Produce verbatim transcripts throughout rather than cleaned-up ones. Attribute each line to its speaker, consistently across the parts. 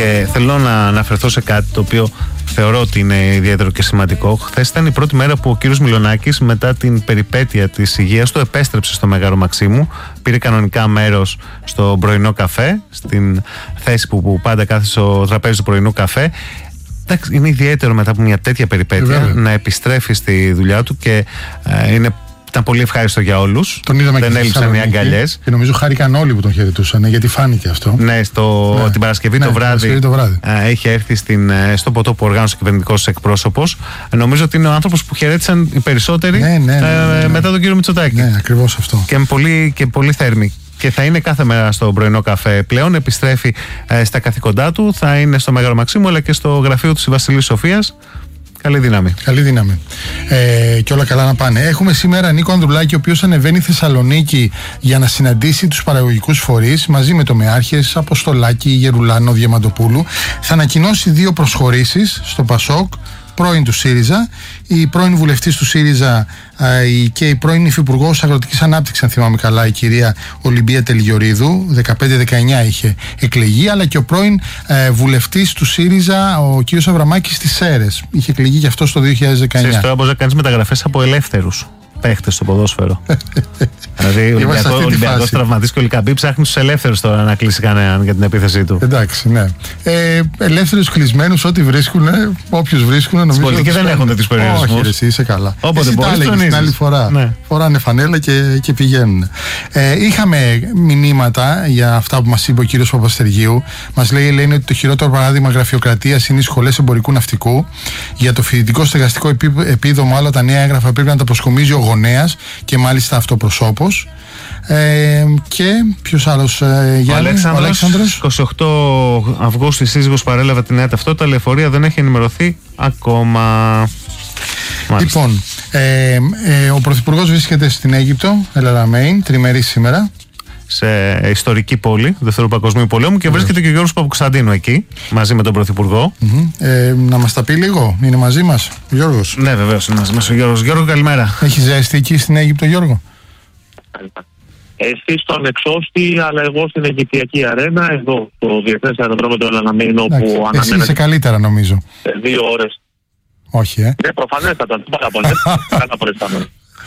Speaker 1: Και θέλω να αναφερθώ σε κάτι το οποίο θεωρώ ότι είναι ιδιαίτερο και σημαντικό. Χθες ήταν η πρώτη μέρα που ο κύριος Μιλονάκης, μετά την περιπέτεια της υγείας του, επέστρεψε στο Μέγαρο Μαξίμου. Πήρε κανονικά μέρος στο πρωινό καφέ, στην θέση που, που πάντα κάθεται στο τραπέζι του πρωινού καφέ. Εντάξει, είναι ιδιαίτερο μετά από μια τέτοια περιπέτεια Βέβαια. να επιστρέφει στη δουλειά του και ε, είναι. Ήταν πολύ ευχάριστο για όλους.
Speaker 2: Τον είδαμε
Speaker 1: δεν έλειψαν οι αγκαλιές.
Speaker 2: Και νομίζω χάρηκαν όλοι που τον χαιρετούσαν, γιατί φάνηκε αυτό.
Speaker 1: Ναι, στο, ναι. την Παρασκευή, ναι, το, βράδυ,
Speaker 2: Παρασκευή το βράδυ
Speaker 1: έχει έρθει στην, στο ποτό που οργάνωσε ο κυβερνητικός εκπρόσωπος. Νομίζω ότι είναι ο άνθρωπος που χαιρέτησαν οι περισσότεροι
Speaker 2: ναι, ναι, ναι, ναι, ναι.
Speaker 1: μετά τον κύριο Μητσοτάκη.
Speaker 2: Ναι, ακριβώς αυτό.
Speaker 1: Και πολύ, και πολύ θέρμη. Και θα είναι κάθε μέρα στο πρωινό καφέ πλέον. Επιστρέφει ε, στα καθήκοντά του. Θα είναι στο Μέγαρο Μαξίμου αλλά και στο γραφείο του στη Βασιλής Σοφίας. Καλή δύναμη.
Speaker 2: Καλή δύναμη. Ε, και όλα καλά να πάνε. Έχουμε σήμερα Νίκο Ανδρουλάκη, ο οποίος ανεβαίνει Θεσσαλονίκη για να συναντήσει τους παραγωγικούς φορείς μαζί με τομεάρχες Αποστολάκη, Γερουλάνο, Διαμαντοπούλου. Θα ανακοινώσει δύο προσχωρήσεις στο ΠΑΣΟΚ, πρώην του ΣΥΡΙΖΑ, η πρώην βουλευτής του ΣΥΡΙΖΑ η, και η πρώην υφυπουργός Αγροτικής Ανάπτυξης, αν θυμάμαι καλά, η κυρία Ολυμπία Τελγιορίδου, δεκαπέντε δεκαεννιά είχε εκλεγεί, αλλά και ο πρώην ε, βουλευτής του ΣΥΡΙΖΑ, ο κύριος Αβραμάκης στις Σέρρες, είχε εκλεγεί και αυτό στο δύο χιλιάδες δεκαεννιά.
Speaker 1: Ξέρεις, τώρα μπορείς να κάνεις μεταγραφές από ελεύθερους παίχτες στο ποδόσφαιρο. Δηλαδή, ο Ολυμπιακός τραυματής και ο Λικαμπή ψάχνει τους ελεύθερους τώρα να κλείσει κανέναν για την επίθεσή του.
Speaker 2: Εντάξει, ναι. Ε, ελεύθερους κλεισμένους, ό,τι βρίσκουν, όποιους βρίσκουν. Νομίζω.
Speaker 1: Στην πολιτική δεν έχουν τέτοιους περιορισμούς.
Speaker 2: Όχι, εσύ είσαι καλά.
Speaker 1: Όποτε μπορείς, τον
Speaker 2: την άλλη φορά. Ναι. Φοράνε φανέλα και, και πηγαίνουν. Ε, είχαμε μηνύματα για αυτά που μας είπε ο κύριος Παπαστεργίου. Μας λέει, λέει ότι το χειρότερο παράδειγμα γραφειοκρατίας είναι οι σχολές εμπορικού ναυτικού. Για το φοιτητικό στεγαστικό επίδομα, όλα τα νέα έγγραφα πρέπει να τα προσκομίζει ο γονέας και μάλιστα αυτοπροσώπος. Ε, και ποιος άλλος, ε, Γιάννη, ο Αλέξανδρος, ο Αλέξανδρος.
Speaker 1: εικοστή ογδόη Αυγούστου η σύζυγος παρέλαβε τη νέα ταυτότητα, αλλά η εφορία δεν έχει ενημερωθεί ακόμα. Μάλιστα.
Speaker 2: Λοιπόν, ε, ε, ο Πρωθυπουργός βρίσκεται στην Αίγυπτο, Ελαραμέιν, τριμερή σήμερα.
Speaker 1: Σε ιστορική πόλη του Δευτέρου Παγκοσμίου Πολέμου και βρίσκεται yeah. και ο Γιώργος Παπουκσταντίνου εκεί, μαζί με τον Πρωθυπουργό.
Speaker 2: Mm-hmm. Ε, να μας τα πει λίγο, είναι μαζί μας ο Γιώργος?
Speaker 1: Ναι, βεβαίως είναι μαζί μας ο Γιώργος. Γιώργο, καλημέρα.
Speaker 2: Έχει ζέστη εκεί στην Αίγυπτο, Γιώργο?
Speaker 3: Εσύ στον Εξώστη, αλλά εγώ στην Αιγυπτιακή Αρένα, εδώ στο Διεθνές Αεροδρόμιο του Ελαραμέιν, όπου αναμένεται.
Speaker 2: Εσύ είσαι καλύτερα, νομίζω.
Speaker 3: Σε δύο ώρες.
Speaker 2: Όχι, ε.
Speaker 3: Ναι, προφανέστατα, πάρα πολύ. Καλά προϊστάμενο.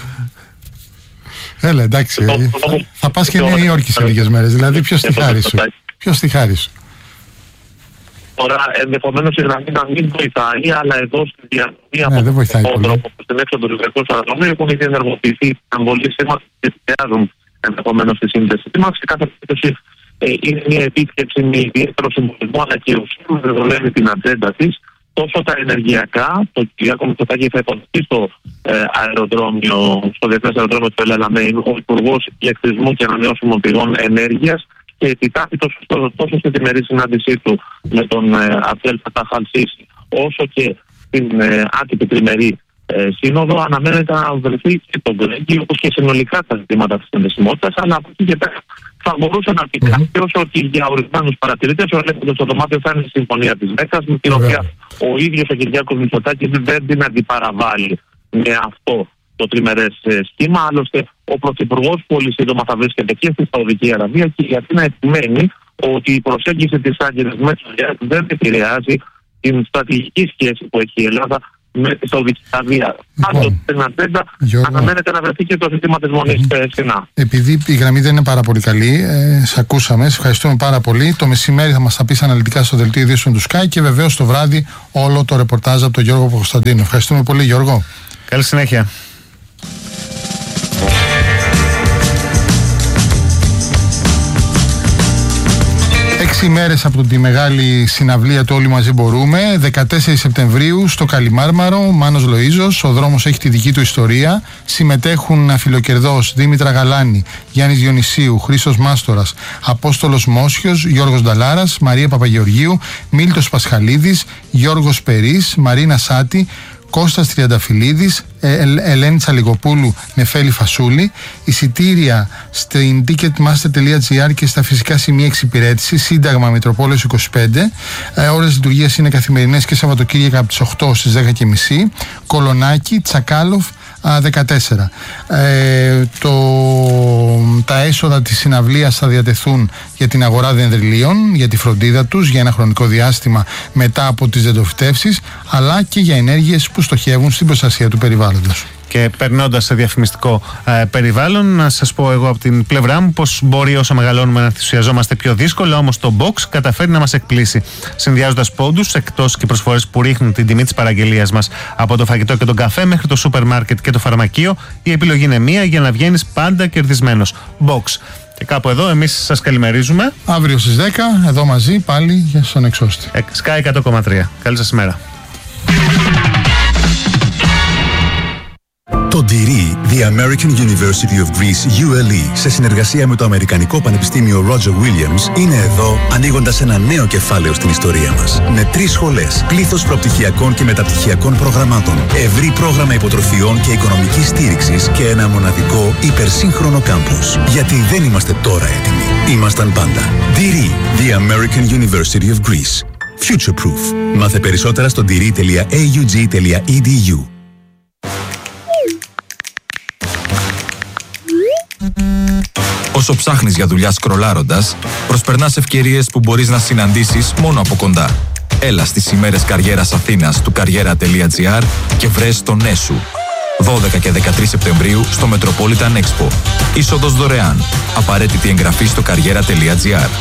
Speaker 2: Έλα, εντάξει. Το, θα, το, θα πας και Νέα Υόρκη σε λίγες μέρες. Δηλαδή, ποιος τη χάρη σου? Ποιος τη χάρη σου?
Speaker 3: Τώρα, ενδεχομένως η γραμμή να μην βοηθάει, αλλά εδώ στην διαδρομή
Speaker 2: από τον
Speaker 3: τρόπο που στην έξοδο του Λιβερπούλ στο αεροδρόμιο έχουν ήδη ενεργοποιηθεί αμβολίες μας και επηρεάζουν ενδεχομένως τη σύνδεση μας. Σε κάθε περίπτωση είναι μια επίσκεψη με ιδιαίτερο συμβολισμό, αλλά και ουσία που δεδομένη την ατζέντα της. Τόσο τα ενεργειακά, το Κυριάκο Μητσοτάκη θα υποδεχθεί στο ε, αεροδρόμιο, στο Διεθνές Αεροδρόμιο του Ελαραμέιν, ο Υπουργός Ηλεκτρισμού και Ανανεώσιμων Πηγών Ενέργειας, και επιτάχει τόσο, τόσο, τόσο στη τριμερή συνάντησή του με τον ε, Αβδέλ Φατάχ Αλ-Σίσι, όσο και στην ε, άτυπη τριμερή ε, σύνοδο, αναμένεται να βρεθεί και τον Γκρέγκη, όπως και συνολικά τα ζητήματα της συνδεσιμότητας, αλλά από εκεί και πέρα θα μπορούσε να πει κάποιος ότι για ορισμένους παρατηρητές ο ελεύθερος στο δωμάτιο θα είναι η συμφωνία της Μέκκας, με την οποία ο ίδιος ο Κυριάκος Μητσοτάκης δεν την αντιπαραβάλλει με αυτό το τριμερές σχήμα. Άλλωστε, ο Πρωθυπουργός πολύ σύντομα θα βρίσκεται και στη Σαουδική Αραβία, και γιατί να επιμένει ότι η προσέγγιση της Άγκυρας Μέτσογιάς δεν επηρεάζει την στρατηγική σχέση που έχει η Ελλάδα με τη Σαουδική Αραβία. Πάντως, στην ατζέντα αναμένεται να βρεθεί και το ζήτημα της μονής mm-hmm. στενά.
Speaker 2: Επειδή η γραμμή δεν είναι πάρα πολύ καλή, ε, σε ακούσαμε, σε ευχαριστούμε πάρα πολύ. Το μεσημέρι θα μας τα πεις αναλυτικά στο δελτίο ειδήσεων του Sky και βεβαίως το βράδυ όλο το ρεπορτάζ από τον Γιώργο Παπουκσταντίνου. Ευχαριστούμε πολύ, Γιώργο.
Speaker 1: Καλή συνέχεια.
Speaker 2: Έξι μέρες από τη μεγάλη συναυλία του Όλοι Μαζί Μπορούμε, δεκατέσσερις Σεπτεμβρίου στο Καλιμάρμαρο, Μάνος Λοΐζος, ο δρόμος έχει τη δική του ιστορία. Συμμετέχουν Αφιλοκερδός, Δήμητρα Γαλάνη, Γιάννης Διονυσίου, Χρήστος Μάστορας, Απόστολος Μόσιος, Γιώργος Νταλάρας, Μαρία Παπαγεωργίου, Μίλτος Πασχαλίδης, Γιώργος Περής, Μαρίνα Σάτη, Κώστας Τριανταφυλλίδης, ε, ε, Ελένη Τσαλιγοπούλου, Νεφέλη Φασούλη. Εισιτήρια στην ticketmaster τελεία gr και στα φυσικά σημεία εξυπηρέτηση, Σύνταγμα Μητροπόλεως είκοσι πέντε. Ε, ώρες λειτουργίας είναι καθημερινές και Σαββατοκύριακα από τις οκτώ στις δέκα και μισή. Κολονάκι, Τσακάλοφ, δεκατέσσερα. Ε, το, τα έσοδα της συναυλίας θα διατεθούν για την αγορά δενδριλίων, για τη φροντίδα τους για ένα χρονικό διάστημα μετά από τις δεντροφυτεύσεις, αλλά και για ενέργειες που στοχεύουν στην προστασία του περιβάλλοντος.
Speaker 1: Και περνώντας σε διαφημιστικό ε, περιβάλλον, να σας πω εγώ από την πλευρά μου πως μπορεί όσο μεγαλώνουμε να ενθουσιαζόμαστε πιο δύσκολα, όμως το Box καταφέρει να μας εκπλήσει. Συνδυάζοντας πόντους, εκτός και προσφορές που ρίχνουν την τιμή της παραγγελίας μας από το φαγητό και τον καφέ μέχρι το σούπερ μάρκετ και το φαρμακείο, η επιλογή είναι μία για να βγαίνεις πάντα κερδισμένος. Box. Και κάπου εδώ εμείς σας καλημερίζουμε.
Speaker 2: Αύριο στις δέκα, εδώ μαζί πάλι στον Εξώστη.
Speaker 1: Sky εκατό κόμμα τρία. Καλή σας ημέρα.
Speaker 4: Το ντι ι, The American University of Greece, γιου ελ ι, σε συνεργασία με το Αμερικανικό Πανεπιστήμιο Roger Williams, είναι εδώ ανοίγοντας ένα νέο κεφάλαιο στην ιστορία μας. Με τρεις σχολές, πλήθος προπτυχιακών και μεταπτυχιακών προγραμμάτων, ευρύ πρόγραμμα υποτροφιών και οικονομικής στήριξης και ένα μοναδικό υπερσύγχρονο κάμπους. Γιατί δεν είμαστε τώρα έτοιμοι. Ήμασταν πάντα. ντι ι, The American University of Greece. Future Proof. Μάθε περισσότερα στο ντι ι τελεία έι γιου τζι τελεία ι ντι γιου.
Speaker 5: Όσο ψάχνεις για δουλειά σκρολάροντας, προσπερνάς ευκαιρίες που μπορείς να συναντήσεις μόνο από κοντά. Έλα στις ημέρες καριέρας Αθήνας του καριέρα τελεία τζι άρ και βρες το ναι σου. δώδεκα και δεκατρείς Σεπτεμβρίου στο Metropolitan Expo. Είσοδος δωρεάν. Απαραίτητη εγγραφή στο καριέρα τελεία τζι άρ.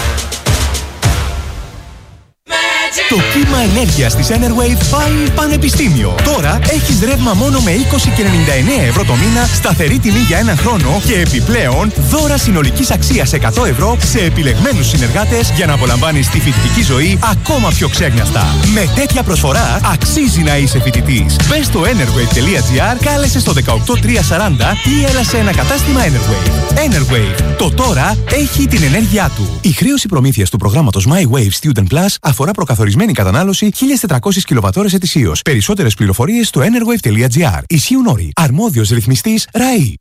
Speaker 6: Το κύμα ενέργειας της Enerwave πάει πανεπιστήμιο. Τώρα έχεις ρεύμα μόνο με είκοσι και ενενήντα εννέα ευρώ το μήνα, σταθερή τιμή για έναν χρόνο και επιπλέον δώρα συνολικής αξίας εκατό ευρώ σε επιλεγμένους συνεργάτες για να απολαμβάνεις τη φοιτητική ζωή ακόμα πιο ξέγνιαστα. Με τέτοια προσφορά αξίζει να είσαι φοιτητής. Μπες στο enerwave τελεία τζι άρ, κάλεσε στο δεκαοκτώ τριακόσια σαράντα ή έλα σε ένα κατάστημα Enerwave. Enerwave. Το τώρα έχει την ενέργειά του. Η χρέωση προμήθειας του προγράμματος My Wave Student Plus αφορά προκαθορισμένη κατανάλωση χίλιες τετρακόσιες κιλοβατώρες ετησίως. Περισσότερες πληροφορίες στο enerwave τελεία τζι άρ. Ισχύουν όροι. Αρμόδιος ρυθμιστής ΡΑΗ.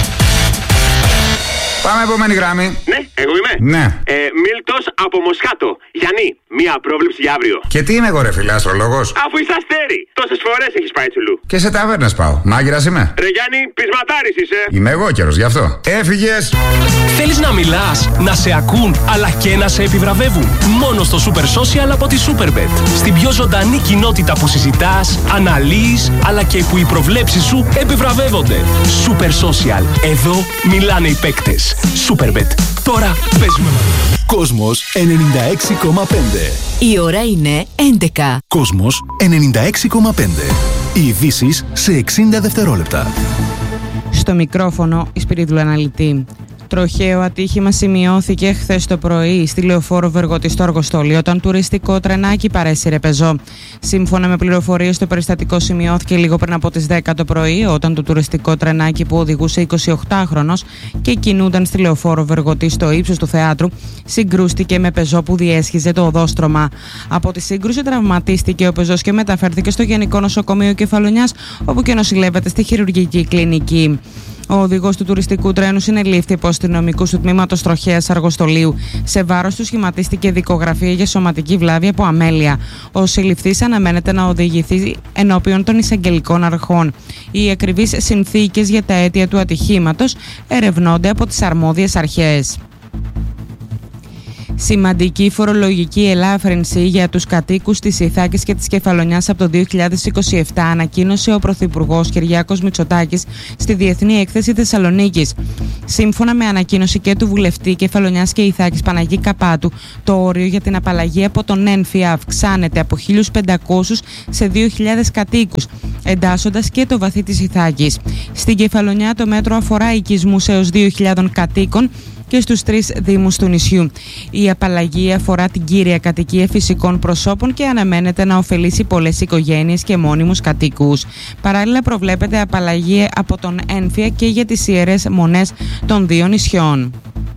Speaker 7: Πάμε επόμενη γραμμή.
Speaker 8: Ναι, εγώ είμαι.
Speaker 7: Ναι.
Speaker 8: Ε, Μίλτος από Μοσχάτο. Γιάννη, μία πρόβλεψη για αύριο.
Speaker 7: Και τι είμαι εγώ, ρε φίλε, αστρολόγος?
Speaker 8: Αφού είσαι αστέρι. Τόσες φορές έχεις πάει τσουλού.
Speaker 7: Και σε ταβέρνες πάω. Μάγειρας είμαι.
Speaker 8: Ρε Γιάννη, πεισματάρης είσαι.
Speaker 7: Είμαι εγώ καιρός, γι' αυτό. Έφυγες.
Speaker 9: Θέλεις να μιλάς, να σε ακούν, αλλά και να σε επιβραβεύουν? Μόνο στο Super Social από τη Superbet. Στην πιο ζωντανή κοινότητα που συζητάς, αναλύεις, αλλά και που οι προβλέψεις σου επιβραβεύονται. Super Social. Εδώ μιλάνε οι παίκτες. Superbet. Τώρα παίζουμε.
Speaker 6: Κόσμος ενενήντα έξι κόμμα πέντε.
Speaker 10: Η ώρα είναι έντεκα.
Speaker 6: Κόσμος ενενήντα έξι κόμμα πέντε. Οι ειδήσεις σε εξήντα δευτερόλεπτα.
Speaker 11: Στο μικρόφωνο η Σπυρίδουλα Αναλυτή. Τροχαίο ατύχημα σημειώθηκε χθες το πρωί στη Λεωφόρο Βεργότη στο Αργοστόλι όταν τουριστικό τρενάκι παρέσυρε πεζό. Σύμφωνα με πληροφορίες, το περιστατικό σημειώθηκε λίγο πριν από τις δέκα το πρωί, όταν το τουριστικό τρενάκι που οδηγούσε εικοσιοκτάχρονος και κινούνταν στη Λεωφόρο Βεργότη στο ύψος του θεάτρου συγκρούστηκε με πεζό που διέσχιζε το οδόστρωμα. Από τη σύγκρουση τραυματίστηκε ο πεζός και μεταφέρθηκε στο Γενικό Νοσοκομείο Κεφαλονιάς, όπου και νοσηλεύεται στη χειρουργική κλινική. Ο οδηγός του τουριστικού τρένου συνελήφθη από αστυνομικούς του τμήματος τροχέας Αργοστολίου. Σε βάρος του σχηματίστηκε δικογραφία για σωματική βλάβη από αμέλεια. Ο συλληφθής αναμένεται να οδηγηθεί ενώπιον των εισαγγελικών αρχών. Οι ακριβείς συνθήκες για τα αίτια του ατυχήματος ερευνώνται από τις αρμόδιες αρχές. Σημαντική φορολογική ελάφρυνση για τους κατοίκους της Ιθάκης και της Κεφαλονιάς από το δύο χιλιάδες είκοσι επτά ανακοίνωσε ο Πρωθυπουργός Κυριάκος Μητσοτάκης στη Διεθνή Έκθεση Θεσσαλονίκης. Σύμφωνα με ανακοίνωση και του βουλευτή Κεφαλονιάς και Ιθάκης Παναγί Καπάτου, το όριο για την απαλλαγή από τον έμφυα αυξάνεται από χίλιους πεντακόσιους σε δύο χιλιάδες κατοίκους, εντάσσοντας και το βαθύ της Ιθάκης. Στην Κεφαλονιά το μέτρο αφορά οικισμούς έως δύο χιλιάδες κατοίκων και στους τρεις δήμους του νησιού. Η απαλλαγή αφορά την κύρια κατοικία φυσικών προσώπων και αναμένεται να ωφελήσει πολλές οικογένειες και μόνιμους κατοίκους. Παράλληλα προβλέπεται απαλλαγή από τον έμφυα και για τις ιερές μονές των δύο νησιών.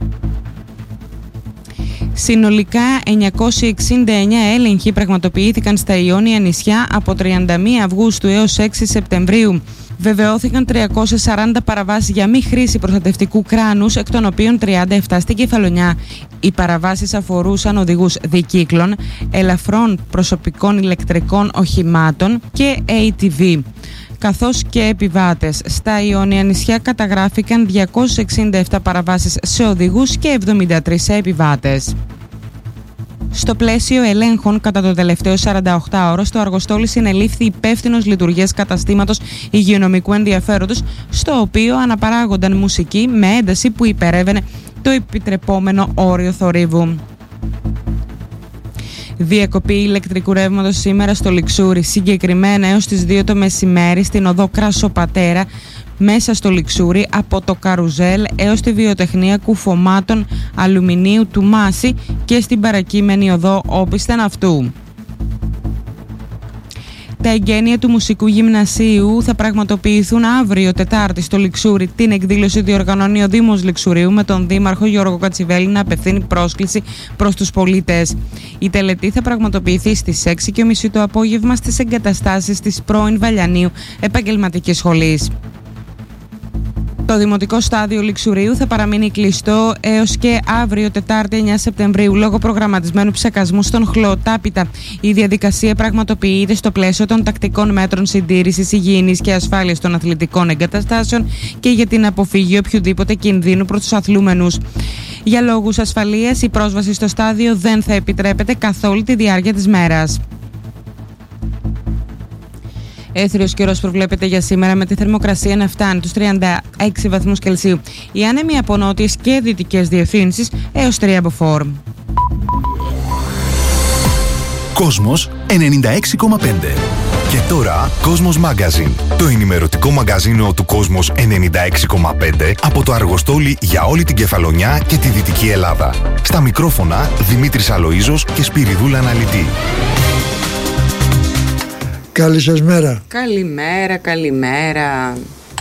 Speaker 11: Συνολικά εννιακόσιοι εξήντα εννέα έλεγχοι πραγματοποιήθηκαν στα Ιόνια νησιά από τριάντα μία Αυγούστου έως έξι Σεπτεμβρίου. Βεβαιώθηκαν τριακόσιες σαράντα παραβάσεις για μη χρήση προστατευτικού κράνους, εκ των οποίων τριάντα επτά στην Κεφαλονιά. Οι παραβάσεις αφορούσαν οδηγούς δικύκλων, ελαφρών προσωπικών ηλεκτρικών οχημάτων και έι τι βι. καθώς και επιβάτες. Στα Ιόνια νησιά καταγράφηκαν διακόσιες εξήντα επτά παραβάσεις σε οδηγούς και εβδομήντα τρεις σε επιβάτες. Στο πλαίσιο ελέγχων κατά το τελευταίο σαρανταοκτάωρο, στο Αργοστόλι συνελήφθη υπεύθυνος λειτουργίας καταστήματος υγειονομικού ενδιαφέροντος, στο οποίο αναπαράγονταν μουσική με ένταση που υπερεύαινε το επιτρεπόμενο όριο θορύβου. Διακοπή ηλεκτρικού ρεύματος σήμερα στο Λιξούρι, συγκεκριμένα έως τις δύο το μεσημέρι στην οδό Κρασοπατέρα, μέσα στο Λιξούρι, από το Καρουζέλ έως τη βιοτεχνία κουφωμάτων αλουμινίου του Μάση και στην παρακείμενη οδό όπισθεν αυτού. Τα εγγένεια του Μουσικού Γυμνασίου θα πραγματοποιηθούν αύριο Τετάρτη στο Λιξούρι. Την εκδήλωση διοργανώνει ο Δήμος Λιξουρίου με τον Δήμαρχο Γιώργο Κατσιβέλη να απευθύνει πρόσκληση προς τους πολίτες. Η τελετή θα πραγματοποιηθεί στις έξι και τριάντα το απόγευμα στις εγκαταστάσεις της πρώην Βαλιανίου Επαγγελματικής Σχολής. Το Δημοτικό Στάδιο Λιξουρίου θα παραμείνει κλειστό έως και αύριο Τετάρτη εννέα Σεπτεμβρίου λόγω προγραμματισμένου ψεκασμού στον χλωοτάπητα. Η διαδικασία πραγματοποιείται στο πλαίσιο των τακτικών μέτρων συντήρησης υγιεινής και ασφάλειας των αθλητικών εγκαταστάσεων και για την αποφυγή οποιοδήποτε κινδύνου προς τους αθλούμενους. Για λόγους ασφαλείας, η πρόσβαση στο στάδιο δεν θα επιτρέπεται καθ' όλη τη διάρκεια της μέρας. Έθριος καιρός προβλέπεται για σήμερα με τη θερμοκρασία να φτάνει τους τριάντα έξι βαθμούς Κελσίου. Οι άνεμοι από νότιες και δυτικές διευθύνσεις έως τρία από φορ.
Speaker 6: Κόσμος ενενήντα έξι κόμμα πέντε. Και τώρα Κόσμος Magazine, το ενημερωτικό μαγκαζίνο του Κόσμος ενενήντα έξι κόμμα πέντε από το Αργοστόλι για όλη την Κεφαλονιά και τη Δυτική Ελλάδα. Στα μικρόφωνα Δημήτρης Αλοΐζος και Σπυριδούλα Αναλυτή.
Speaker 12: Καλή σας μέρα.
Speaker 11: Καλημέρα, καλημέρα.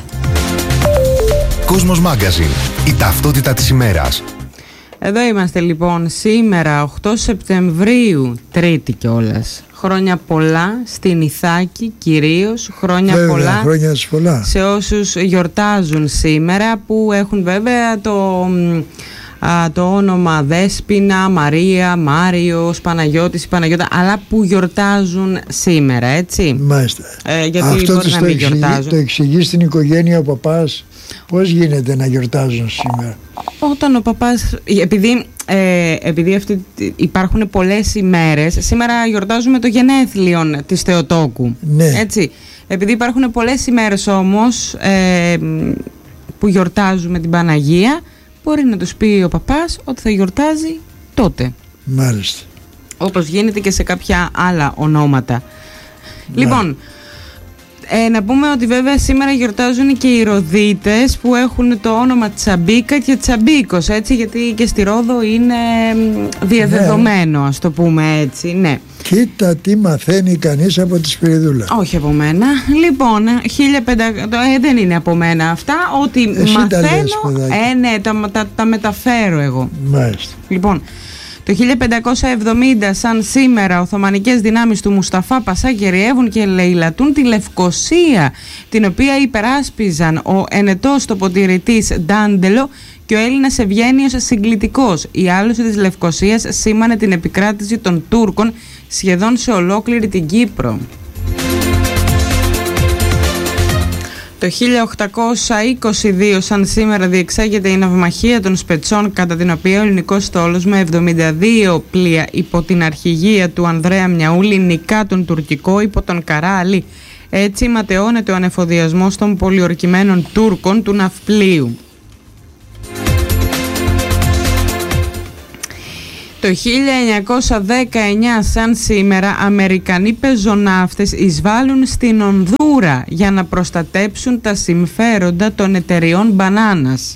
Speaker 6: Κόσμος Magazine, η ταυτότητα της ημέρας.
Speaker 11: Εδώ είμαστε λοιπόν σήμερα οκτώ Σεπτεμβρίου, Τρίτη κιόλας. Χρόνια πολλά στην Ιθάκη κυρίως, χρόνια
Speaker 12: βέβαια,
Speaker 11: πολλά,
Speaker 12: χρόνια πολλά
Speaker 11: σε όσους γιορτάζουν σήμερα, που έχουν βέβαια το... Α, το όνομα Δέσποινα, Μαρία, Μάριος, Παναγιώτης, Παναγιώτα, αλλά που γιορτάζουν σήμερα, έτσι.
Speaker 12: Μάλιστα.
Speaker 11: Ε, γιατί
Speaker 12: αυτό
Speaker 11: μπορεί να μην γιορτάζουν.
Speaker 12: Το εξηγεί στην οικογένεια ο παπάς πώς γίνεται να γιορτάζουν σήμερα.
Speaker 11: Όταν ο παπάς, επειδή, ε, επειδή αυτή, υπάρχουν πολλές ημέρες, σήμερα γιορτάζουμε το γενέθλιον της Θεοτόκου,
Speaker 12: ναι.
Speaker 11: Έτσι. Επειδή υπάρχουν πολλές ημέρες όμως ε, που γιορτάζουμε την Παναγία, μπορεί να τους πει ο παπάς ότι θα γιορτάζει τότε.
Speaker 12: Μάλιστα.
Speaker 11: Όπως γίνεται και σε κάποια άλλα ονόματα. Ναι. Λοιπόν, ε, να πούμε ότι βέβαια σήμερα γιορτάζουν και οι Ροδίτες που έχουν το όνομα Τσαμπίκα και Τσαμπίκος, έτσι, γιατί και στη Ρόδο είναι διαδεδομένο, ναι. Ας το πούμε έτσι, ναι.
Speaker 12: Κοίτα τι μαθαίνει κανείς από τη Σπυριδούλα.
Speaker 11: Όχι από μένα. Λοιπόν, χίλια πεντακόσια, ε, δεν είναι από μένα αυτά. Ό,τι
Speaker 12: εσύ
Speaker 11: μαθαίνω,
Speaker 12: τα λες,
Speaker 11: ε, ναι, τα, τα, τα μεταφέρω εγώ.
Speaker 12: Μάλιστα.
Speaker 11: Λοιπόν, το χίλια πεντακόσια εβδομήντα, σαν σήμερα, οθωμανικές δυνάμεις του Μουσταφά Πασά κυριεύουν και λαιλατούν τη Λευκοσία, την οποία υπεράσπιζαν ο ενετός τοποτηρητής Ντάντελο και ο Έλληνας Ευγένιος Συγκλητικός. Η άλωση της Λευκοσίας σήμανε την επικράτηση των Τούρκων σχεδόν σε ολόκληρη την Κύπρο. Το χίλια οκτακόσια είκοσι δύο, σαν σήμερα, διεξάγεται η ναυμαχία των Σπετσών, κατά την οποία ο ελληνικός στόλος με εβδομήντα δύο πλοία υπό την αρχηγία του Ανδρέα Μιαούλη νικά τον τουρκικό υπό τον Καράλη. Έτσι ματαιώνεται ο ανεφοδιασμός των πολιορκημένων Τούρκων του ναυπλίου. Το χίλια εννιακόσια δεκαεννιά, σαν σήμερα, Αμερικανοί πεζοναύτες εισβάλλουν στην Ονδούρα για να προστατέψουν τα συμφέροντα των εταιριών μπανάνας.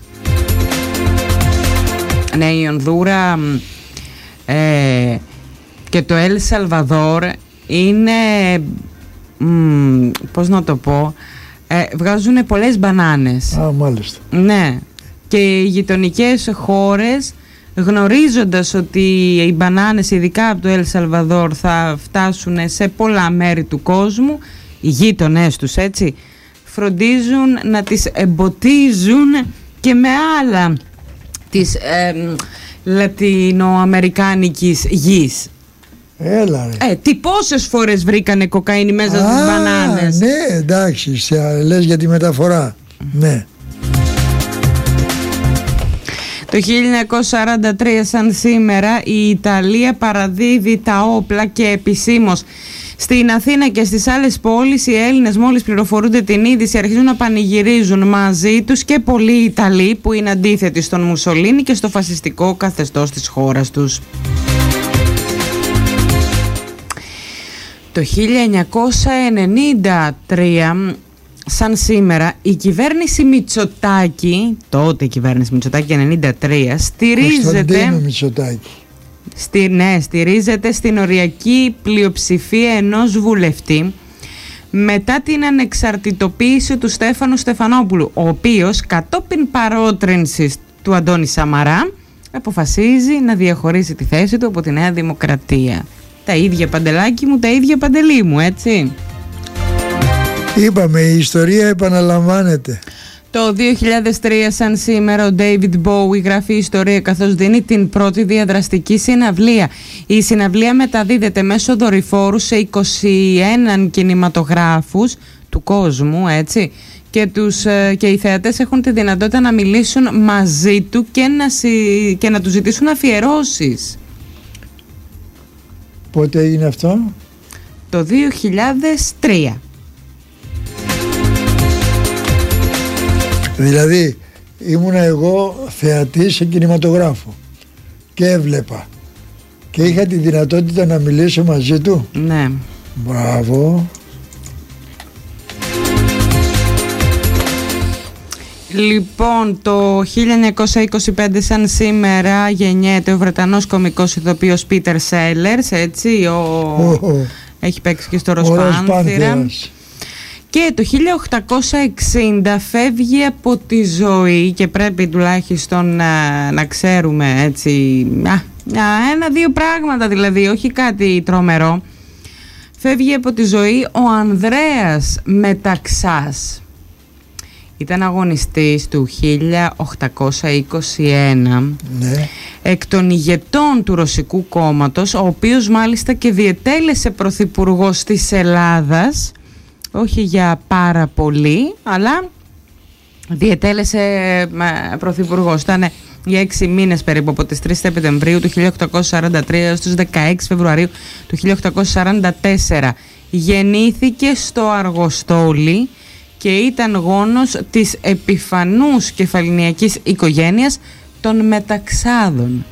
Speaker 11: Ναι, η Ονδούρα ε, και το Ελ Σαλβαδόρ είναι, μ, πώς να το πω, ε, βγάζουν πολλές μπανάνες.
Speaker 12: Α, μάλιστα.
Speaker 11: Ναι, και οι γειτονικές χώρες, γνωρίζοντας ότι οι μπανάνες, ειδικά από το Ελ Σαλβαδόρ, θα φτάσουν σε πολλά μέρη του κόσμου, οι γείτονές τους, έτσι, φροντίζουν να τις εμποτίζουν και με άλλα της ε, λατινοαμερικάνικης γης.
Speaker 12: Έλα ρε.
Speaker 11: Ε, τι πόσες φορές βρήκανε κοκαίνη μέσα στις μπανάνες.
Speaker 12: Ναι, εντάξει, σε, λες για τη μεταφορά. Ναι.
Speaker 11: Το χίλια εννιακόσια σαράντα τρία σαν σήμερα η Ιταλία παραδίδει τα όπλα και επισήμως στην Αθήνα και στις άλλες πόλεις οι Έλληνες μόλις πληροφορούνται την είδηση αρχίζουν να πανηγυρίζουν μαζί τους και πολλοί Ιταλοί που είναι αντίθετοι στον Μουσολίνι και στο φασιστικό καθεστώς της χώρας τους. Το χίλια εννιακόσια ενενήντα τρία σαν σήμερα η κυβέρνηση Μητσοτάκη, τότε η κυβέρνηση Μητσοτάκη ενενήντα τρία, στηρίζεται, στη, ναι, στηρίζεται στην οριακή πλειοψηφία ενός βουλευτή μετά την ανεξαρτητοποίηση του Στέφανου Στεφανόπουλου, ο οποίος κατόπιν παρότρινσης του Αντώνη Σαμαρά αποφασίζει να διαχωρίσει τη θέση του από τη Νέα Δημοκρατία. Τα ίδια παντελάκι μου, τα ίδια παντελή μου, έτσι.
Speaker 12: Είπαμε, η ιστορία επαναλαμβάνεται.
Speaker 11: Το δύο χιλιάδες τρία σαν σήμερα ο David Bowie γράφει ιστορία καθώς δίνει την πρώτη διαδραστική συναυλία. Η συναυλία μεταδίδεται μέσω δορυφόρου σε είκοσι ένα κινηματογράφους του κόσμου, έτσι, και, τους, και οι θεατές έχουν τη δυνατότητα να μιλήσουν μαζί του και να, και να του ζητήσουν αφιερώσεις.
Speaker 12: Πότε έγινε αυτό?
Speaker 11: Το δύο χιλιάδες τρία.
Speaker 12: Δηλαδή ήμουνα εγώ θεατής σε κινηματογράφο και έβλεπα και είχα τη δυνατότητα να μιλήσω μαζί του.
Speaker 11: Ναι.
Speaker 12: Μπράβο.
Speaker 11: Λοιπόν, το χίλια εννιακόσια είκοσι πέντε σαν σήμερα γεννιέται ο Βρετανός κωμικός ηθοποιός Πίτερ Σέλερς, έτσι, ο... Oh. έχει παίξει και στο Ροσπάνθυρα. Και το χίλια οκτακόσια εξήντα φεύγει από τη ζωή και πρέπει τουλάχιστον να, να ξέρουμε, έτσι, ένα-δύο πράγματα δηλαδή, όχι κάτι τρομερό. Φεύγει από τη ζωή ο Ανδρέας Μεταξάς. Ήταν αγωνιστής του χίλια οκτακόσια είκοσι ένα,
Speaker 12: ναι,
Speaker 11: εκ των ηγετών του Ρωσικού κόμματος, ο οποίος μάλιστα και διετέλεσε πρωθυπουργός της Ελλάδας, όχι για πάρα πολύ, αλλά διετέλεσε πρωθυπουργός. Ήταν για έξι μήνες περίπου, από τις τρεις Σεπτεμβρίου του χίλια οκτακόσια σαράντα τρία έως τις δεκαέξι Φεβρουαρίου του χίλια οκτακόσια σαράντα τέσσερα. Γεννήθηκε στο Αργοστόλι και ήταν γόνος της επιφανούς κεφαληνιακής οικογένειας των Μεταξάδων.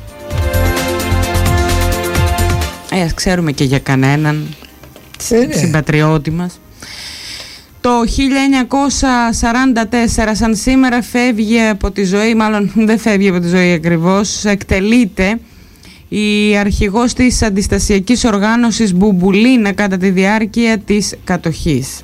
Speaker 11: Ε, ας ξέρουμε και για κανέναν ε, συμπατριώτη μας. Το χίλια εννιακόσια σαράντα τέσσερα σαν σήμερα φεύγει από τη ζωή, μάλλον δεν φεύγει από τη ζωή ακριβώς, εκτελείται η αρχηγός της αντιστασιακής οργάνωσης Μπουμπουλίνα κατά τη διάρκεια της κατοχής.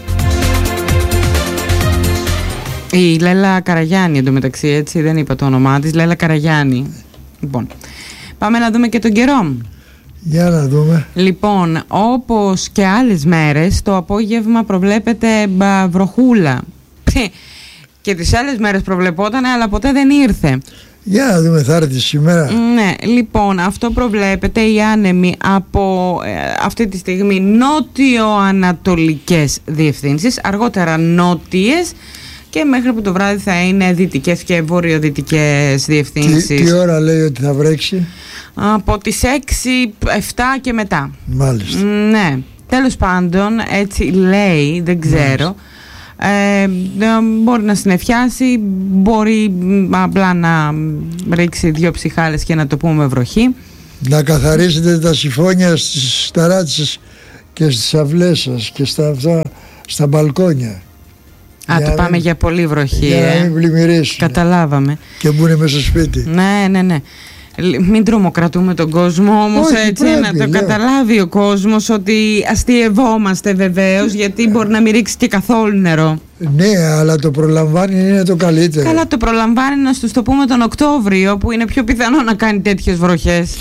Speaker 11: Η Λέλα Καραγιάννη εντωμεταξύ, έτσι, δεν είπα το όνομά της, Λέλα Καραγιάννη. Λοιπόν, πάμε να δούμε και τον καιρό.
Speaker 12: Για να δούμε.
Speaker 11: Λοιπόν, όπως και άλλες μέρες, το απόγευμα προβλέπεται βροχούλα. Και τις άλλες μέρες προβλεπότανε, αλλά ποτέ δεν ήρθε.
Speaker 12: Για να δούμε, θα έρθει σήμερα.
Speaker 11: Ναι, λοιπόν, αυτό προβλέπεται, οι άνεμοι από ε, αυτή τη στιγμή νότιο-ανατολικές διευθύνσεις, αργότερα νότιες, και μέχρι που το βράδυ θα είναι δυτικές και βορειοδυτικές διευθύνσεις.
Speaker 12: Τι, τι ώρα λέει ότι θα βρέξει?
Speaker 11: Από τις έξι εφτά και μετά.
Speaker 12: Μάλιστα.
Speaker 11: Ναι, τέλος πάντων, έτσι λέει, δεν ξέρω. Ε, μπορεί να συννεφιάσει, μπορεί απλά να ρίξει δύο ψυχάλες και να το πούμε βροχή.
Speaker 12: Να καθαρίσετε τα σιφόνια στις ταράτσες και στις αυλές σας και στα, αυτά, στα μπαλκόνια.
Speaker 11: Α, το πάμε για πολύ βροχή.
Speaker 12: Για
Speaker 11: ε.
Speaker 12: να μην πλημμυρίσουν.
Speaker 11: Καταλάβαμε.
Speaker 12: Και μπουν μέσα στο σπίτι.
Speaker 11: Ναι, ναι, ναι. Μην τρομοκρατούμε τον κόσμο όμως. Όχι, έτσι, πρέπει, να το λέω. Καταλάβει ο κόσμος ότι αστειευόμαστε βεβαίως, γιατί μπορεί να μην ρίξει και καθόλου νερό.
Speaker 12: Ναι, αλλά το προλαμβάνει είναι το καλύτερο.
Speaker 11: Καλά, το προλαμβάνει, να σου το πούμε τον Οκτώβριο, που είναι πιο πιθανό να κάνει τέτοιες βροχές.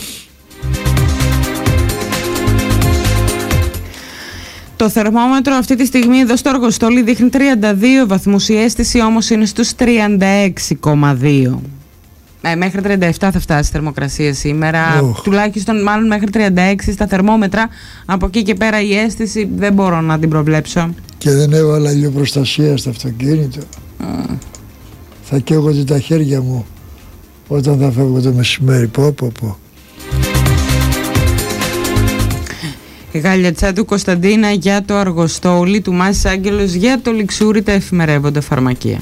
Speaker 11: Το θερμόμετρο αυτή τη στιγμή εδώ στο Αργοστόλι δείχνει τριάντα δύο βαθμούς, η αίσθηση όμως είναι στους τριάντα έξι κόμμα δύο. Ε, μέχρι τριάντα επτά θα φτάσει η θερμοκρασία σήμερα.
Speaker 12: Oh.
Speaker 11: Τουλάχιστον μάλλον μέχρι τριάντα έξι στα θερμόμετρα. Από εκεί και πέρα η αίσθηση δεν μπορώ να την προβλέψω.
Speaker 12: Και δεν έβαλα ηλιοπροστασία στο αυτοκίνητο. Mm. Θα καίγονται τα χέρια μου όταν θα φεύγω το μεσημέρι. Πω πω πω.
Speaker 11: Γαλιατσά του Κωνσταντίνα για το Αργοστόλι, του Μάσης Άγγελος για το Λιξούρι, τα εφημερεύοντα φαρμακεία.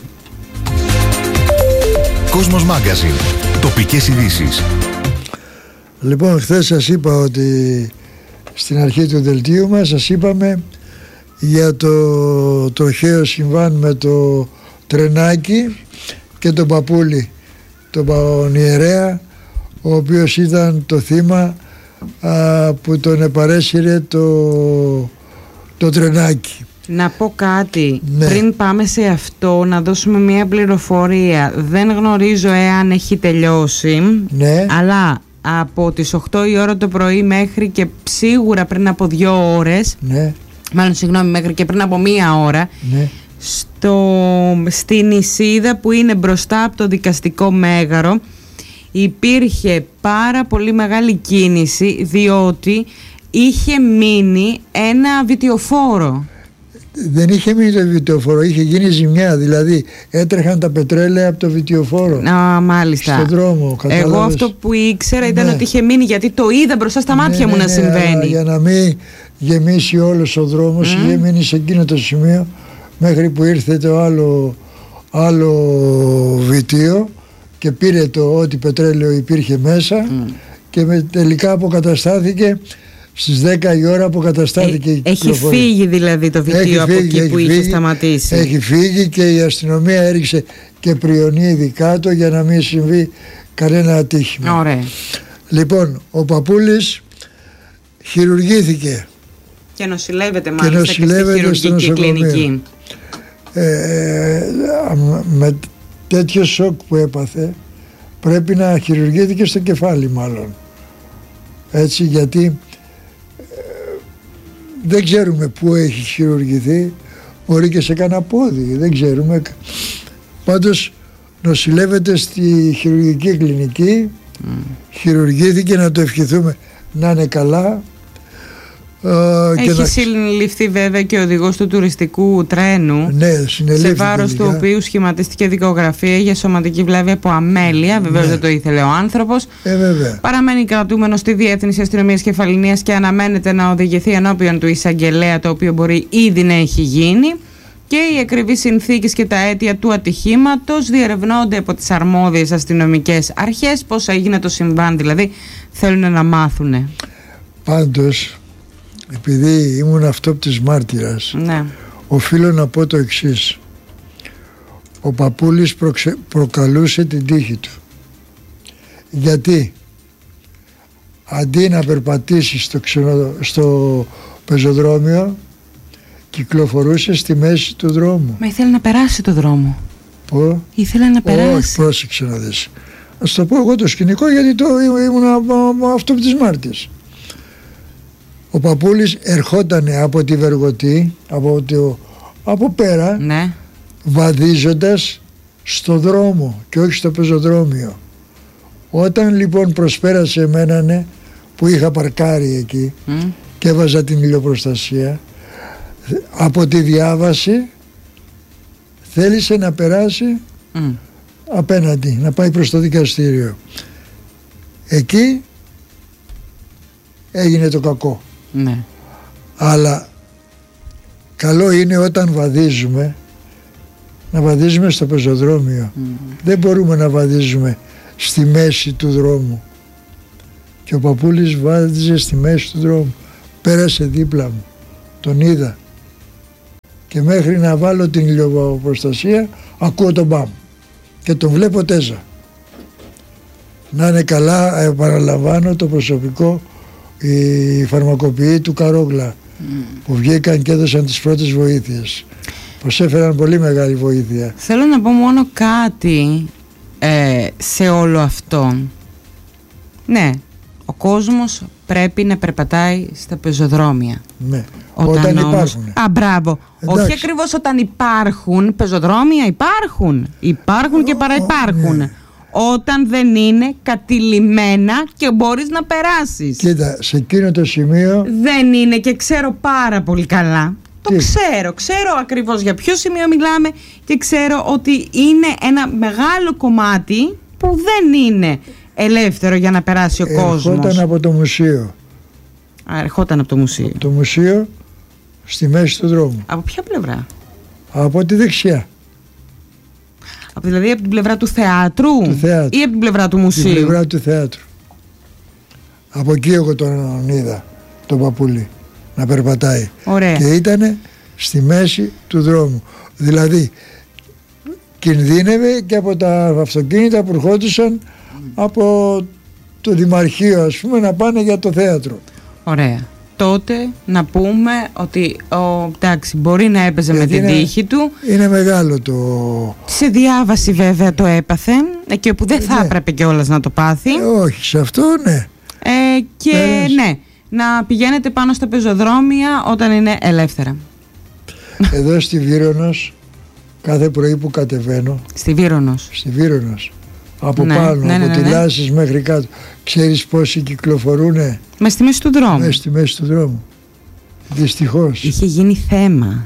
Speaker 6: Κόσμος Μάγκαζιν. Τοπικές ειδήσεις.
Speaker 12: Λοιπόν, χθες σας είπα ότι στην αρχή του δελτίου μας σας είπαμε για το τροχαίο συμβάν με το τρενάκι και τον παππούλη, τον ιερέα, ο οποίος ήταν το θύμα α, που τον επαρέσυρε το, το τρενάκι.
Speaker 11: Να πω κάτι,
Speaker 12: ναι.
Speaker 11: Πριν πάμε σε αυτό, να δώσουμε μια πληροφορία. Δεν γνωρίζω εάν έχει τελειώσει,
Speaker 12: ναι.
Speaker 11: Αλλά από τις οκτώ η ώρα το πρωί μέχρι και σίγουρα πριν από δύο ώρες,
Speaker 12: ναι.
Speaker 11: Μάλλον συγγνώμη, μέχρι και πριν από μία ώρα,
Speaker 12: ναι.
Speaker 11: στο, στην Ισίδα που είναι μπροστά από το δικαστικό μέγαρο, υπήρχε πάρα πολύ μεγάλη κίνηση, διότι είχε μείνει ένα βιτιοφόρο.
Speaker 12: Δεν είχε μείνει το βιτιοφόρο, είχε γίνει ζημιά. Δηλαδή έτρεχαν τα πετρέλαια από το βιτιοφόρο.
Speaker 11: Α, μάλιστα.
Speaker 12: Στον δρόμο. Κατάλαβες.
Speaker 11: Εγώ αυτό που ήξερα ήταν
Speaker 12: ναι.
Speaker 11: ότι είχε μείνει, γιατί το είδα μπροστά στα μάτια ναι, μου ναι, να
Speaker 12: ναι,
Speaker 11: συμβαίνει.
Speaker 12: Για να μην γεμίσει όλος ο δρόμος, mm. είχε μείνει σε εκείνο το σημείο μέχρι που ήρθε το άλλο, άλλο βιτίο και πήρε το ό,τι πετρέλαιο υπήρχε μέσα mm. και με, τελικά αποκαταστάθηκε. Στις δέκα η ώρα αποκαταστάθηκε ε, η
Speaker 11: Έχει φύγει δηλαδή το βιτίο από εκεί που είχε σταματήσει.
Speaker 12: Έχει φύγει και η αστυνομία έριξε και πριονίδι κάτω για να μην συμβεί κανένα ατύχημα.
Speaker 11: Ωραία.
Speaker 12: Λοιπόν, ο παππούλης χειρουργήθηκε.
Speaker 11: Και νοσηλεύεται μάλιστα και, νοσηλεύεται και στη χειρουργική κλινική.
Speaker 12: Ε, με τέτοιο σοκ που έπαθε πρέπει να χειρουργήθηκε στο κεφάλι μάλλον. Έτσι, γιατί δεν ξέρουμε πού έχει χειρουργηθεί, μπορεί και σε κανένα πόδι, δεν ξέρουμε. Πάντως νοσηλεύεται στη χειρουργική κλινική, mm. χειρουργήθηκε, να το ευχηθούμε να είναι καλά.
Speaker 11: Έχει και να... συλληφθεί βέβαια και ο οδηγός του τουριστικού τρένου,
Speaker 12: ναι,
Speaker 11: σε βάρος του οποίου σχηματίστηκε δικογραφία για σωματική βλάβη από αμέλεια. Βεβαίως ναι. δεν το ήθελε ο άνθρωπος.
Speaker 12: Ε, βέβαια.
Speaker 11: Παραμένει κρατούμενο στη Διεύθυνση Αστυνομίας Κεφαληνίας και αναμένεται να οδηγηθεί ενώπιον του εισαγγελέα, το οποίο μπορεί ήδη να έχει γίνει. Και οι ακριβείς συνθήκες και τα αίτια του ατυχήματος διερευνώνται από τις αρμόδιες αστυνομικές αρχές. Πώς έγινε το συμβάν, δηλαδή θέλουν να μάθουν.
Speaker 12: Πάντως, επειδή ήμουν αυτόπτης μάρτυρας,
Speaker 11: ναι.
Speaker 12: οφείλω να πω το εξής. Ο παππούλης προξε... προκαλούσε την τύχη του. Γιατί αντί να περπατήσει στο, ξενο... στο πεζοδρόμιο, κυκλοφορούσε στη μέση του δρόμου.
Speaker 11: Μα ήθελε να περάσει το δρόμο.
Speaker 12: Πω.
Speaker 11: Ήθελε να περάσει.
Speaker 12: Όχι, πρόσεξε να δεις. Ας το πω εγώ το σκηνικό, γιατί το ήμουν αυτόπτης μάρτυρας. Ο παππούλης ερχόταν από τη Βεργοτή, από, το, από πέρα,
Speaker 11: ναι.
Speaker 12: βαδίζοντας στο δρόμο και όχι στο πεζοδρόμιο. Όταν λοιπόν προσπέρασε εμένα, ναι, που είχα παρκάρει εκεί mm. και έβαζα την ηλιοπροστασία, από τη διάβαση θέλησε να περάσει mm. απέναντι, να πάει προς το δικαστήριο. Εκεί έγινε το κακό.
Speaker 11: Ναι.
Speaker 12: Αλλά καλό είναι όταν βαδίζουμε να βαδίζουμε στο πεζοδρόμιο. Mm. Δεν μπορούμε να βαδίζουμε στη μέση του δρόμου. Και ο παππούλης βάδιζε στη μέση του δρόμου. Πέρασε δίπλα μου. Τον είδα. Και μέχρι να βάλω την ηλιοπροστασία ακούω τον μπαμ. Και τον βλέπω τέζα. Να είναι καλά, επαναλαμβάνω, το προσωπικό, οι φαρμακοποιοί του Καρόγλα mm. που βγήκαν και έδωσαν τις πρώτες βοήθειες. Προσέφεραν πολύ μεγάλη βοήθεια.
Speaker 11: Θέλω να πω μόνο κάτι ε, σε όλο αυτό. Ναι, ο κόσμος πρέπει να περπατάει στα πεζοδρόμια.
Speaker 12: Ναι,
Speaker 11: όταν,
Speaker 12: όταν
Speaker 11: όμως...
Speaker 12: υπάρχουν.
Speaker 11: Α, μπράβο.
Speaker 12: Εντάξει.
Speaker 11: Όχι ακριβώς όταν υπάρχουν πεζοδρόμια, υπάρχουν. Υπάρχουν και παραυπάρχουν.
Speaker 12: Ναι.
Speaker 11: όταν δεν είναι κατηλημένα και μπορείς να περάσεις.
Speaker 12: Κοίτα, σε εκείνο το σημείο
Speaker 11: δεν είναι, και ξέρω πάρα πολύ καλά. Το ξέρω, ξέρω ακριβώς για ποιο σημείο μιλάμε και ξέρω ότι είναι ένα μεγάλο κομμάτι που δεν είναι ελεύθερο για να περάσει ο κόσμος.
Speaker 12: Ερχόταν από το μουσείο.
Speaker 11: Α, ερχόταν από το μουσείο.
Speaker 12: Από το μουσείο στη μέση του δρόμου.
Speaker 11: Από ποια πλευρά?
Speaker 12: Από τη δεξιά.
Speaker 11: Από, δηλαδή από την πλευρά του θεάτρου,
Speaker 12: του θεάτρου
Speaker 11: ή από την πλευρά του μουσείου?
Speaker 12: Την πλευρά του θεάτρου. Από εκεί εγώ τον είδα, τον παππούλη, να περπατάει.
Speaker 11: Ωραία.
Speaker 12: Και ήτανε στη μέση του δρόμου. Δηλαδή κινδύνευε και από τα αυτοκίνητα που ερχόντουσαν από το Δημαρχείο, ας πούμε, να πάνε για το θέατρο.
Speaker 11: Ωραία. Τότε να πούμε ότι ο, εντάξει, μπορεί να έπαιζε γιατί με την
Speaker 12: είναι, τύχη
Speaker 11: του.
Speaker 12: Είναι μεγάλο το...
Speaker 11: Σε διάβαση βέβαια το έπαθε, εκεί όπου δεν θα ναι. έπρεπε κιόλας να το πάθει.
Speaker 12: Ε, όχι, σε αυτό ναι.
Speaker 11: Ε, και Πέρας. ναι, να πηγαίνετε πάνω στα πεζοδρόμια όταν είναι ελεύθερα.
Speaker 12: Εδώ στη Βύρονος, κάθε πρωί που κατεβαίνω.
Speaker 11: Στη Βύρονος.
Speaker 12: Στη Βύρονος. Από
Speaker 11: ναι,
Speaker 12: πάνω,
Speaker 11: ναι,
Speaker 12: από
Speaker 11: ναι,
Speaker 12: τη
Speaker 11: ναι.
Speaker 12: Λάσης μέχρι κάτω. Ξέρεις πόσοι κυκλοφορούνε?
Speaker 11: Μες στη μέση του δρόμου.
Speaker 12: Μες στη μέση του δρόμου. Δυστυχώς.
Speaker 11: Είχε γίνει θέμα.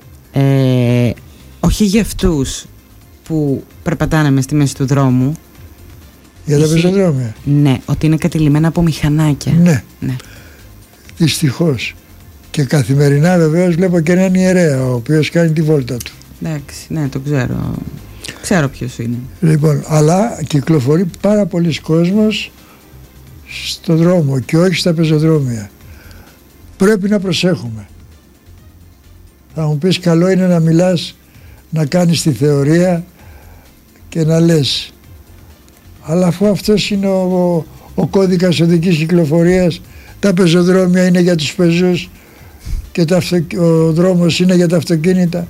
Speaker 11: Ε, όχι για αυτούς που περπατάνε μες στη μέση του δρόμου.
Speaker 12: Για τα Είχε... πεζοδρόμια.
Speaker 11: Ναι, ότι είναι κατηλημένα από μηχανάκια.
Speaker 12: Ναι.
Speaker 11: ναι.
Speaker 12: Δυστυχώς. Και καθημερινά βεβαίως βλέπω και έναν ιερέα ο οποίος κάνει τη βόλτα του.
Speaker 11: Εντάξει, ναι, το ξέρω. Ξέρω ποιος είναι.
Speaker 12: Λοιπόν, αλλά κυκλοφορεί πάρα πολλοί κόσμος στο δρόμο και όχι στα πεζοδρόμια. Πρέπει να προσέχουμε. Θα μου πεις, καλό είναι να μιλάς, να κάνεις τη θεωρία και να λες. Αλλά αφού αυτός είναι ο, ο, ο κώδικας οδικής κυκλοφορίας, τα πεζοδρόμια είναι για τους πεζούς και τα αυτο, ο δρόμος είναι για τα αυτοκίνητα.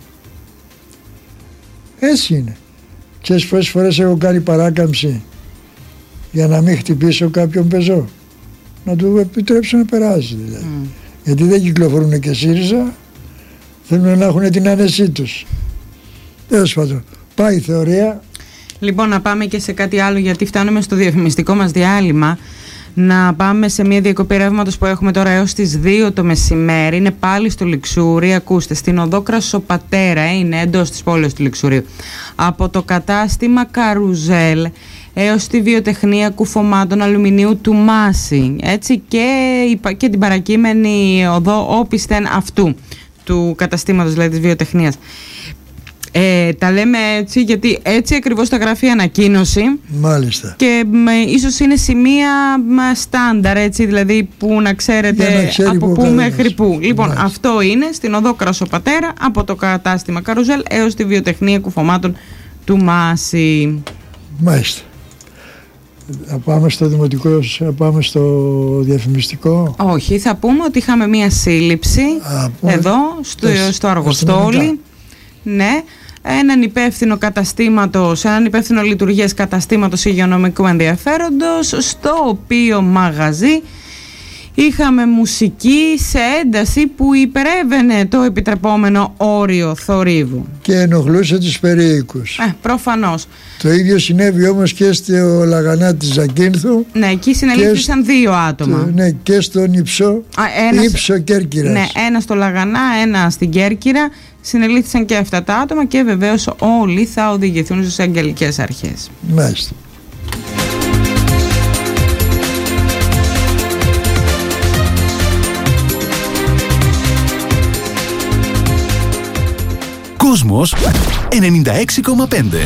Speaker 12: Έτσι είναι. Ξέρεις πόσες φορές έχω κάνει παράκαμψη για να μην χτυπήσω κάποιον πεζό, να του επιτρέψω να περάσει δηλαδή. Mm. Γιατί δεν κυκλοφορούν και ΣΥΡΙΖΑ, θέλουν να έχουν την άνεσή τους. Τέλος πάντων, πάει η θεωρία.
Speaker 11: Λοιπόν, να πάμε και σε κάτι άλλο, γιατί φτάνουμε στο διαφημιστικό μας διάλειμμα. Να πάμε σε μια διακοπή ρεύματος που έχουμε τώρα έως τις δύο το μεσημέρι. Είναι πάλι στο Λιξούρι. Ακούστε, στην οδό Κρασοπατέρα, είναι εντός της πόλης του Λιξουρίου. Από το κατάστημα Καρουζέλ έως τη βιοτεχνία κουφωμάτων αλουμινίου του Μάση. Έτσι, και, και την παρακείμενη οδό όπισθεν αυτού του καταστήματος, δηλαδή της βιοτεχνίας. Ε, τα λέμε έτσι γιατί έτσι ακριβώς τα γράφει η ανακοίνωση.
Speaker 12: Μάλιστα.
Speaker 11: Και με, ίσως είναι σημεία στάνταρ, έτσι, δηλαδή που να ξέρετε να από πού μέχρι πού. Λοιπόν, Μάλιστα. αυτό είναι στην οδό Κρασοπατέρα, από το κατάστημα Καρουζέλ έως τη βιοτεχνία κουφωμάτων του Μάση.
Speaker 12: Μάλιστα. Θα πάμε στο δημοτικό, θα πάμε στο διαφημιστικό.
Speaker 11: Όχι, θα πούμε ότι είχαμε μία σύλληψη Α, εδώ στο, στο Αργοστόλι. Ναι, έναν υπεύθυνο καταστήματος, έναν υπεύθυνο λειτουργίας καταστήματος υγειονομικού ενδιαφέροντος, στο οποίο μαγαζί είχαμε μουσική σε ένταση που υπερεύαινε το επιτρεπόμενο όριο θορύβου.
Speaker 12: Και ενοχλούσε τους περίοικους.
Speaker 11: Ε, προφανώς.
Speaker 12: Το ίδιο συνέβη όμως και στο Λαγανά της Ζακίνθου.
Speaker 11: Ναι, εκεί συνελήφθησαν σ... δύο άτομα.
Speaker 12: Το, ναι, και στον Υψό, Α, ένας... Υψο Κέρκυρας.
Speaker 11: Ναι, ένα στο Λαγανά, ένα στην Κέρκυρα. Συνελήφθησαν και αυτά τα άτομα και βεβαίως όλοι θα οδηγηθούν στις αγγελικές αρχές.
Speaker 12: Μάλιστα.
Speaker 6: Κόσμος ενενήντα έξι κόμμα πέντε.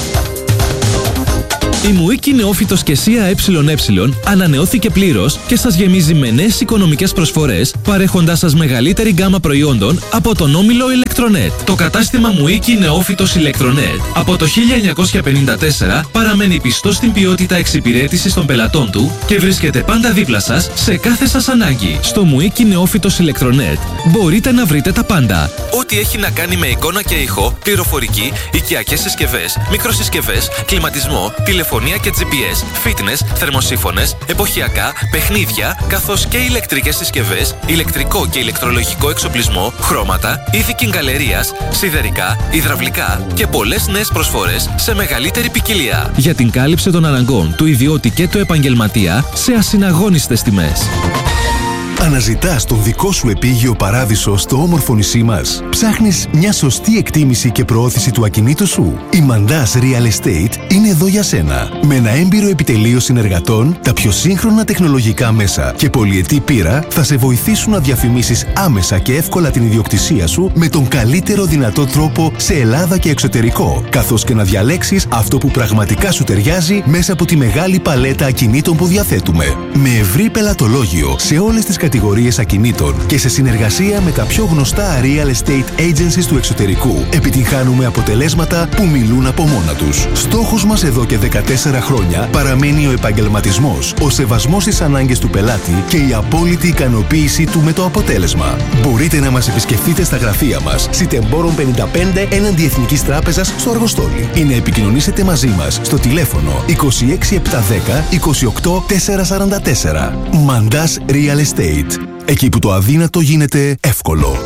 Speaker 13: Η Μουίκη Νεόφυτος και ΣΥΑ ΕΕ ανανεώθηκε πλήρως και σας γεμίζει με νέες οικονομικές προσφορές, παρέχοντάς σας μεγαλύτερη γκάμα προϊόντων από τον όμιλο Electronet. Το κατάστημα Μουίκη Νεόφυτος Electronet από το χίλια εννιακόσια πενήντα τέσσερα παραμένει πιστό στην ποιότητα εξυπηρέτησης των πελατών του και βρίσκεται πάντα δίπλα σας σε κάθε σας ανάγκη. Στο Μουίκη Νεόφυτος Electronet μπορείτε να βρείτε τα πάντα. Ό,τι έχει να κάνει με εικόνα και ήχο, πληροφορική, οικιακές συσκευές, μικροσυσκευές, κλιματισμό, τηλεφωνία τηλεφωνία και τζι πι ες, fitness, θερμοσύφωνες, εποχιακά, παιχνίδια, καθώς και ηλεκτρικές συσκευές, ηλεκτρικό και ηλεκτρολογικό εξοπλισμό, χρώματα, είδη κιγκαλερίας, σιδερικά, υδραυλικά και πολλές νέες προσφορές σε μεγαλύτερη ποικιλία. Για την κάλυψη των αναγκών του ιδιώτη και του επαγγελματία σε ασυναγώνιστες τιμές.
Speaker 14: Αναζητάς τον δικό σου επίγειο παράδεισο στο όμορφο νησί μας. Ψάχνεις μια σωστή εκτίμηση και προώθηση του ακινήτου σου. Η Mandas Real Estate είναι εδώ για σένα. Με ένα έμπειρο επιτελείο συνεργατών, τα πιο σύγχρονα τεχνολογικά μέσα και πολυετή πείρα θα σε βοηθήσουν να διαφημίσεις άμεσα και εύκολα την ιδιοκτησία σου με τον καλύτερο δυνατό τρόπο σε Ελλάδα και εξωτερικό, καθώς και να διαλέξεις αυτό που πραγματικά σου ταιριάζει μέσα από τη μεγάλη παλέτα ακινήτων που διαθέτουμε. Με ευρύ πελατολόγιο σε όλες τις κατηγορίες ακινήτων και σε συνεργασία με τα πιο γνωστά real estate agencies του εξωτερικού, επιτυγχάνουμε αποτελέσματα που μιλούν από μόνα τους. Στόχος μας εδώ και δεκατέσσερα χρόνια παραμένει ο επαγγελματισμός, ο σεβασμός στις ανάγκες του πελάτη και η απόλυτη ικανοποίησή του με το αποτέλεσμα. Μπορείτε να μας επισκεφτείτε στα γραφεία μας, Σιτεμπόρων πενήντα πέντε έναντι Εθνικής Τράπεζας στο Αργοστόλι, ή να επικοινωνήσετε μαζί μας στο τηλέφωνο είκοσι έξι επτακόσια δέκα είκοσι οκτώ τετρακόσια σαράντα τέσσερα. Mandas Real Estate. Εκεί που το αδύνατο γίνεται εύκολο.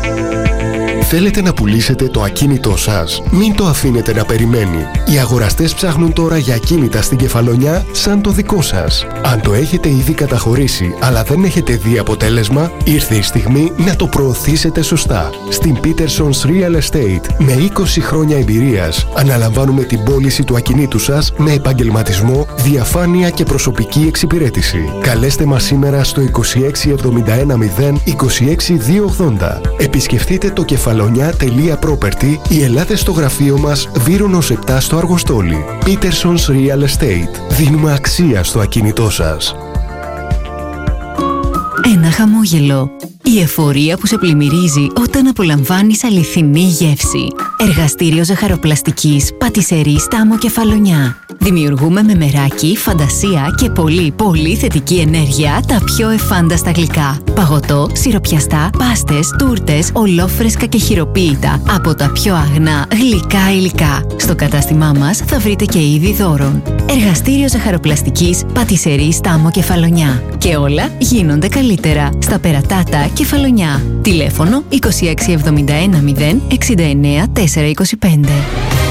Speaker 15: Θέλετε να πουλήσετε το ακίνητό σας? Μην το αφήνετε να περιμένει. Οι αγοραστές ψάχνουν τώρα για ακίνητα στην Κεφαλονιά σαν το δικό σας. Αν το έχετε ήδη καταχωρήσει αλλά δεν έχετε δει αποτέλεσμα, ήρθε η στιγμή να το προωθήσετε σωστά. Στην Peterson's Real Estate, με είκοσι χρόνια εμπειρίας, αναλαμβάνουμε την πώληση του ακινήτου σας με επαγγελματισμό, διαφάνεια και προσωπική εξυπηρέτηση. Καλέστε μας σήμερα στο είκοσι έξι εβδομήντα ένα μηδέν είκοσι έξι διακόσια ογδόντα. Επισκεφτείτε το κεφαλονιά.property ή ελάτε στο γραφείο μας Βύρονος επτά στο Αργοστόλι. Peterson's Real Estate. Δίνουμε αξία στο ακίνητό σας.
Speaker 10: Ένα χαμόγελο. Η εφορία που σε πλημμυρίζει όταν απολαμβάνεις αληθινή γεύση. Εργαστήριο ζαχαροπλαστικής Πατισερή Στάμο Κεφαλονιά. Δημιουργούμε με μεράκι, φαντασία και πολύ πολύ θετική ενέργεια τα πιο εφάνταστα γλυκά. Παγωτό, σιροπιαστά, πάστες, τούρτες, ολόφρεσκα και χειροποίητα από τα πιο αγνά γλυκά υλικά. Στο κατάστημά μας θα βρείτε και είδη δώρων. Εργαστήριο ζαχαροπλαστικής Πατισερή Στάμο Κεφαλονιά. Και όλα γίνονται καλύτερα στα Περατάτα Κεφαλονιά. Τηλέφωνο είκοσι έξι εβδομήντα ένα μηδέν εξήντα εννέα τετρακόσια είκοσι πέντε.